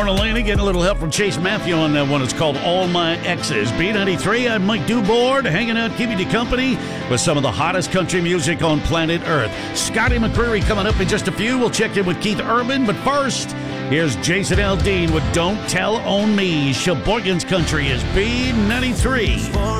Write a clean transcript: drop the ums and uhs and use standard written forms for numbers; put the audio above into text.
Lauren Laney getting a little help from Chase Matthew on that one. It's called All My Exes. B93, I'm Mike Duboard, hanging out, keeping you company with some of the hottest country music on planet Earth. Scotty McCreery coming up in just a few. We'll check in with Keith Urban, but first, here's Jason Aldean with Don't Tell On Me. Sheboygan's Country is B93.